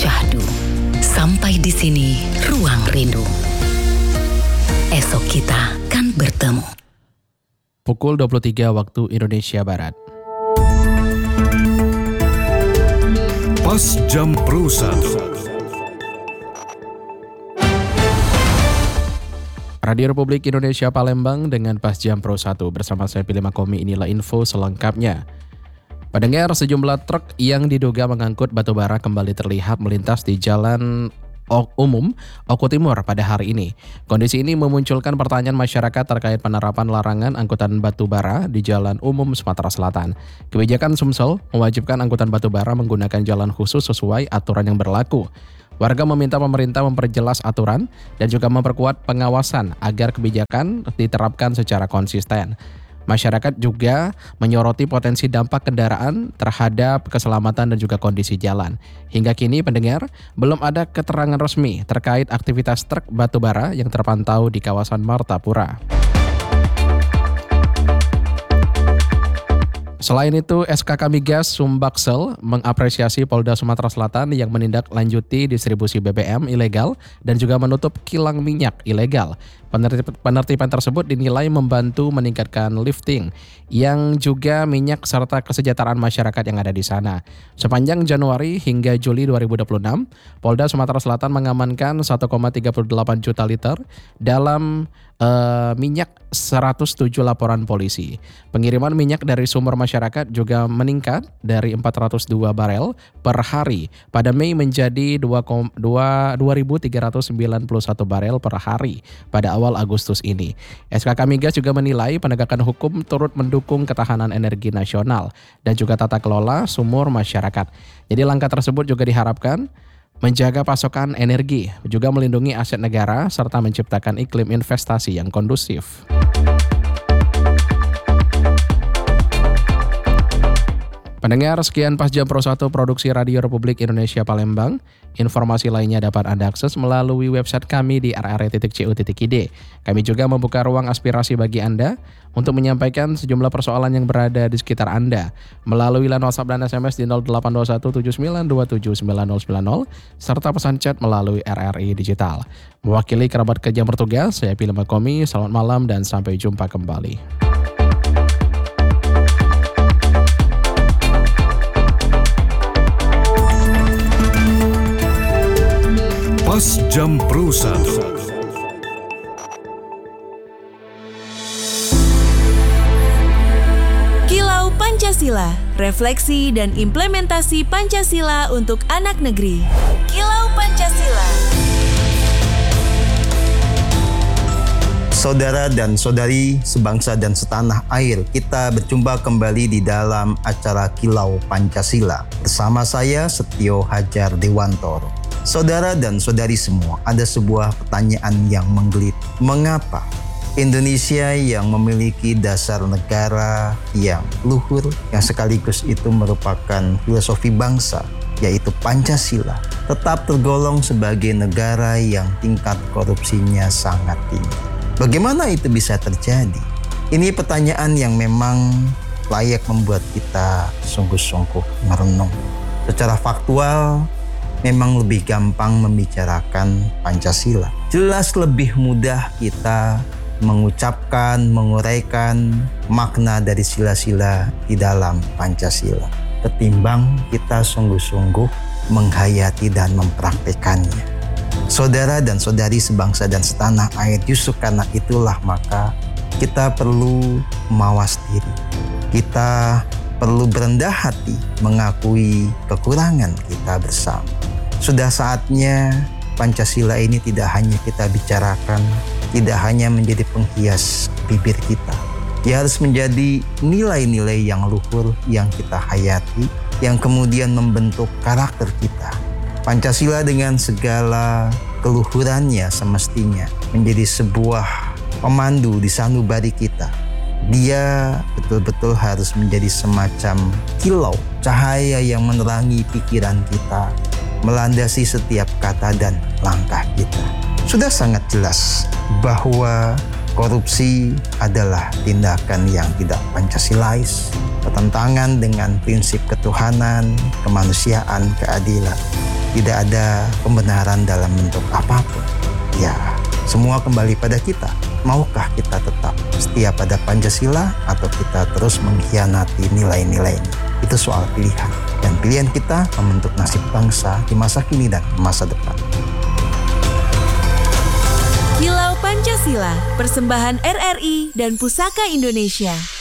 Syahdu. Sampai di sini Ruang Rindu. Esok kita kan bertemu. Pukul 23 waktu Indonesia Barat. Pas Jam Pro 1. Radio Republik Indonesia Palembang dengan Pas Jam Pro 1 bersama saya Pilih Makomi, inilah info selengkapnya. Pendengar, sejumlah truk yang diduga mengangkut batu bara kembali terlihat melintas di Jalan Umum Oku Timur pada hari ini. Kondisi ini memunculkan pertanyaan masyarakat terkait penerapan larangan angkutan batu bara di Jalan Umum Sumatera Selatan. Kebijakan Sumsel mewajibkan angkutan batu bara menggunakan jalan khusus sesuai aturan yang berlaku. Warga meminta pemerintah memperjelas aturan dan juga memperkuat pengawasan agar kebijakan diterapkan secara konsisten. Masyarakat juga menyoroti potensi dampak kendaraan terhadap keselamatan dan juga kondisi jalan. Hingga kini pendengar, belum ada keterangan resmi terkait aktivitas truk batubara yang terpantau di kawasan Martapura. Selain itu, SKK Migas Sumbaksel mengapresiasi Polda Sumatera Selatan yang menindaklanjuti distribusi BBM ilegal dan juga menutup kilang minyak ilegal. Penertiban tersebut dinilai membantu meningkatkan lifting yang juga minyak serta kesejahteraan masyarakat yang ada di sana. Sepanjang Januari hingga Juli 2026, Polda Sumatera Selatan mengamankan 1,38 juta liter dalam minyak 107 laporan polisi. Pengiriman minyak dari sumber masyarakat juga meningkat dari 402 barel per hari pada Mei menjadi 2.391 barel per hari pada awal Agustus ini. SKK Migas juga menilai penegakan hukum turut mendukung ketahanan energi nasional dan juga tata kelola sumur masyarakat. Jadi langkah tersebut juga diharapkan menjaga pasokan energi, juga melindungi aset negara, serta menciptakan iklim investasi yang kondusif. Pendengar, sekian Pas Jam Pro 1 produksi Radio Republik Indonesia Palembang. Informasi lainnya dapat Anda akses melalui website kami di rri.cu.id. Kami juga membuka ruang aspirasi bagi Anda untuk menyampaikan sejumlah persoalan yang berada di sekitar Anda melalui line WhatsApp dan SMS di 082179279090 serta pesan chat melalui RRI Digital. Mewakili kerabat kerja bertugas, saya Pilih Makomi, selamat malam dan sampai jumpa kembali. Pas Jam Pro 1. Kilau Pancasila, refleksi dan implementasi Pancasila untuk anak negeri. Kilau Pancasila. Saudara dan saudari sebangsa dan setanah air, kita berjumpa kembali di dalam acara Kilau Pancasila. Bersama saya Setio Hajar Dewantoro. Saudara dan saudari semua, ada sebuah pertanyaan yang menggeliat. Mengapa Indonesia yang memiliki dasar negara yang luhur, yang sekaligus itu merupakan filosofi bangsa, yaitu Pancasila, tetap tergolong sebagai negara yang tingkat korupsinya sangat tinggi? Bagaimana itu bisa terjadi? Ini pertanyaan yang memang layak membuat kita sungguh-sungguh merenung. Secara faktual, memang lebih gampang membicarakan Pancasila. Jelas lebih mudah kita mengucapkan, menguraikan makna dari sila-sila di dalam Pancasila ketimbang kita sungguh-sungguh menghayati dan mempraktekannya. Saudara dan saudari sebangsa dan setanah air, justru karena itulah maka kita perlu mawas diri. Kita perlu berendah hati mengakui kekurangan kita bersama. Sudah saatnya Pancasila ini tidak hanya kita bicarakan, tidak hanya menjadi penghias bibir kita. Dia harus menjadi nilai-nilai yang luhur yang kita hayati, yang kemudian membentuk karakter kita. Pancasila dengan segala keluhurannya semestinya menjadi sebuah pemandu di sanubari kita. Dia betul-betul harus menjadi semacam kilau, cahaya yang menerangi pikiran kita, melandasi setiap kata dan langkah kita. Sudah sangat jelas bahwa korupsi adalah tindakan yang tidak Pancasilais, bertentangan dengan prinsip ketuhanan, kemanusiaan, keadilan. tidak ada pembenaran dalam bentuk apapun. Ya, semua kembali pada kita. Maukah kita tetap setia pada Pancasila atau kita terus mengkhianati nilai-nilainya? Itu soal pilihan. Dan pilihan kita membentuk nasib bangsa di masa kini dan masa depan. Kilau Pancasila, persembahan RRI dan Pusaka Indonesia.